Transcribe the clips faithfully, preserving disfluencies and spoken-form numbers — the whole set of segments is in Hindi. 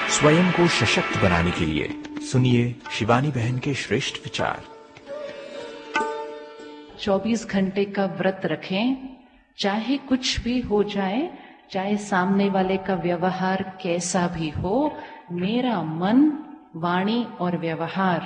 स्वयं को सशक्त बनाने के लिए सुनिए शिवानी बहन के श्रेष्ठ विचार। चौबीस घंटे का व्रत रखें, चाहे कुछ भी हो जाए, चाहे सामने वाले का व्यवहार कैसा भी हो, मेरा मन, वाणी और व्यवहार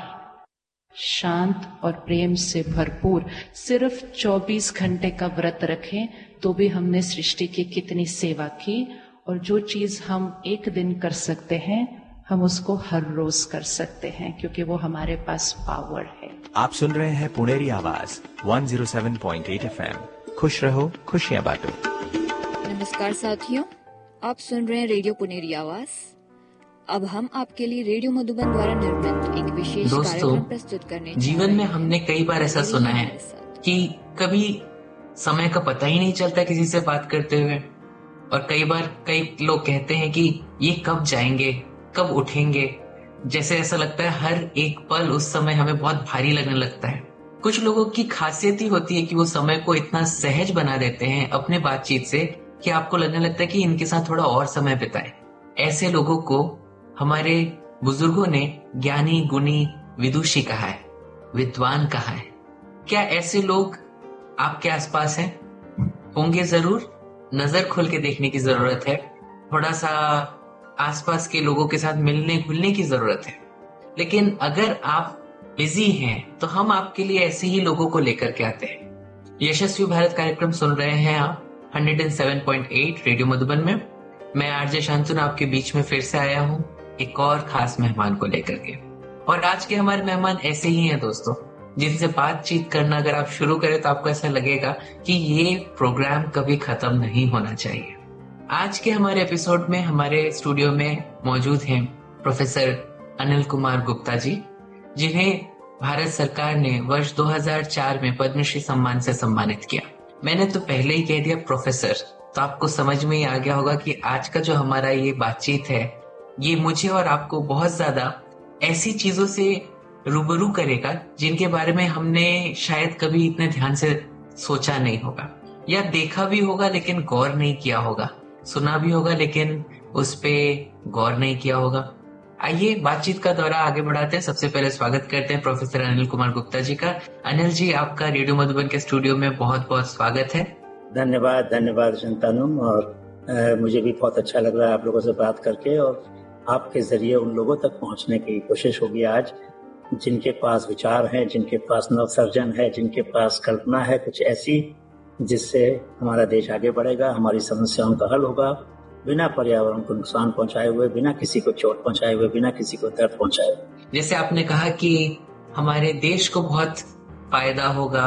शांत और प्रेम से भरपूर। सिर्फ चौबीस घंटे का व्रत रखें तो भी हमने सृष्टि की कितनी सेवा की। और जो चीज हम एक दिन कर सकते हैं, हम उसको हर रोज कर सकते हैं, क्योंकि वो हमारे पास पावर है। आप सुन रहे हैं पुनेरी आवाज एक सौ सात पॉइंट आठ एफएम। खुश रहो, खुशियां बांटो। नमस्कार साथियों, आप सुन रहे हैं रेडियो पुनेरी आवाज। अब हम आपके लिए रेडियो मधुबन द्वारा निर्मित एक विशेष कार्यक्रम प्रस्तुत करने जीवन में हमने कई बार ऐसा सुना है कि कभी समय का पता ही नहीं चलता किसी से बात करते हुए, और कई बार कई लोग कहते हैं कि ये कब जाएंगे, कब उठेंगे। जैसे ऐसा लगता है हर एक पल उस समय हमें बहुत भारी लगने लगता है। कुछ लोगों की खासियत ही होती है कि वो समय को इतना सहज बना देते हैं अपने बातचीत से कि आपको लगने लगता है कि इनके साथ थोड़ा और समय बिताएं। ऐसे लोगों को हमारे बुजुर्गों ने ज्ञानी, गुणी, विदुषी कहा है, विद्वान कहा है। क्या ऐसे लोग आपके आसपास हैं? होंगे जरूर। नजर खोल के देखने की जरूरत है, थोड़ा सा आसपास के लोगों के साथ मिलने घुलने की जरूरत है। लेकिन अगर आप बिजी हैं तो हम आपके लिए ऐसे ही लोगों को लेकर के आते हैं। यशस्वी भारत कार्यक्रम सुन रहे हैं आप एक सौ सात पॉइंट आठ रेडियो मधुबन में। मैं आरजे शांतनु आपके बीच में फिर से आया हूँ एक और खास मेहमान को लेकर के। और आज के हमारे मेहमान ऐसे ही हैं दोस्तों, जिनसे बातचीत करना अगर आप शुरू करें तो आपको ऐसा लगेगा कि ये प्रोग्राम कभी खत्म नहीं होना चाहिए। आज के हमारे एपिसोड में हमारे स्टूडियो में मौजूद हैं प्रोफेसर अनिल कुमार गुप्ता जी, जिन्हें भारत सरकार ने वर्ष दो हज़ार चार में पद्मश्री सम्मान से सम्मानित किया। मैंने तो पहले ही कह दिया प्रोफेसर, तो आपको समझ में ही आ गया होगा कि आज का जो हमारा ये बातचीत है, ये मुझे और आपको बहुत ज्यादा ऐसी चीजों से रूबरू करेगा जिनके बारे में हमने शायद कभी इतने ध्यान से सोचा नहीं होगा, या देखा भी होगा लेकिन गौर नहीं किया होगा, सुना भी होगा लेकिन उस पे गौर नहीं किया होगा। आइए बातचीत का दौरा आगे बढ़ाते हैं। सबसे पहले स्वागत करते हैं प्रोफेसर अनिल कुमार गुप्ता जी का। अनिल जी, आपका रेडियो मधुबन के स्टूडियो में बहुत बहुत स्वागत है। धन्यवाद धन्यवाद शांतनु, और आ, मुझे भी बहुत अच्छा लग रहा है आप लोगों से बात करके, और आपके जरिए उन लोगों तक पहुंचने की कोशिश होगी आज जिनके पास विचार हैं, जिनके पास नवसर्जन है, जिनके पास कल्पना है कुछ ऐसी जिससे हमारा देश आगे बढ़ेगा, हमारी समस्याओं का हल होगा, बिना पर्यावरण को नुकसान पहुंचाए हुए, बिना किसी को चोट पहुंचाए हुए, बिना किसी को दर्द पहुंचाए हुए। जैसे आपने कहा कि हमारे देश को बहुत फायदा होगा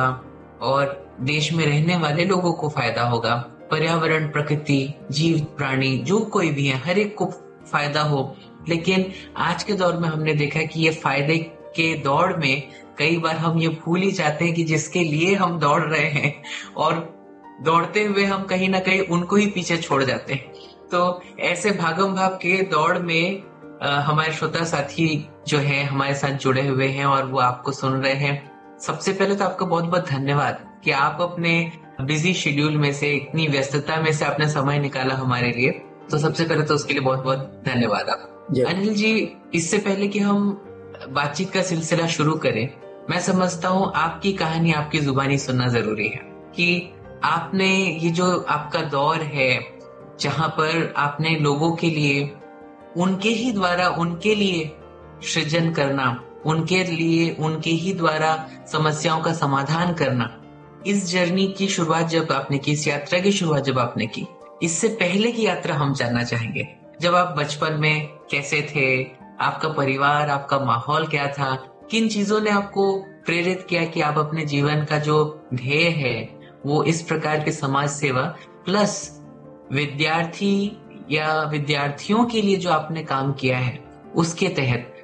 और देश में रहने वाले लोगों को फायदा होगा, पर्यावरण, प्रकृति, जीव, प्राणी जो कोई भी है हर एक को फायदा हो। लेकिन आज के दौर में हमने देखा कि ये फायदे के दौड़ में कई बार हम ये भूल ही जाते हैं कि जिसके लिए हम दौड़ रहे हैं, और दौड़ते हुए हम कहीं ना कहीं उनको ही पीछे छोड़ जाते हैं। तो ऐसे भागम भाग के दौड़ में आ, हमारे श्रोता साथी जो है हमारे साथ जुड़े हुए हैं और वो आपको सुन रहे हैं। सबसे पहले तो आपका बहुत बहुत धन्यवाद कि आप अपने बिजी शेड्यूल में से, इतनी व्यस्तता में से आपने समय निकाला हमारे लिए। तो सबसे पहले तो उसके लिए बहुत बहुत धन्यवाद आप। अनिल जी, इससे पहले कि हम बातचीत का सिलसिला शुरू करें, मैं समझता हूँ आपकी कहानी आपकी जुबानी सुनना जरूरी है कि आपने ये जो आपका दौर है जहां पर आपने लोगों के लिए, उनके ही द्वारा उनके लिए सृजन करना, उनके लिए उनके ही द्वारा समस्याओं का समाधान करना, इस जर्नी की शुरुआत जब आपने की, इस यात्रा की शुरुआत जब आपने की, इससे पहले की यात्रा हम जानना चाहेंगे। जब आप बचपन में कैसे थे, आपका परिवार, आपका माहौल क्या था, किन चीजों ने आपको प्रेरित किया कि आप अपने जीवन का जो ध्येय है वो इस प्रकार की समाज सेवा प्लस विद्यार्थी या विद्यार्थियों के लिए जो आपने काम किया है उसके तहत